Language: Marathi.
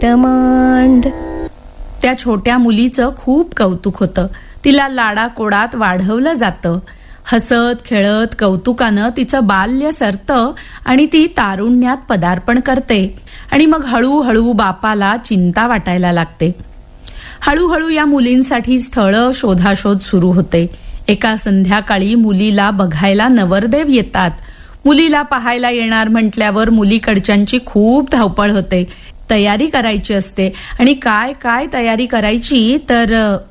टमांड. त्या छोट्या मुलीचं खूप कौतुक होतं. तिला लाडाकोडात वाढवलं जातं. हसत खेळत कौतुकानं तिचं बाल्य सरतं आणि ती तारुण्यात पदार्पण करते. आणि मग हळूहळू बापाला चिंता वाटायला लागते. हळूहळू या मुलींसाठी स्थळं शोधाशोध सुरू होते. एका संध्याकाळी मुलीला बघायला नवरदेव येतात. मुलीला पाहायला येणार म्हटल्यावर मुलीकडच्यांची खूप धावपळ होते. तयारी करायची असते आणि काय काय तयारी करायची तर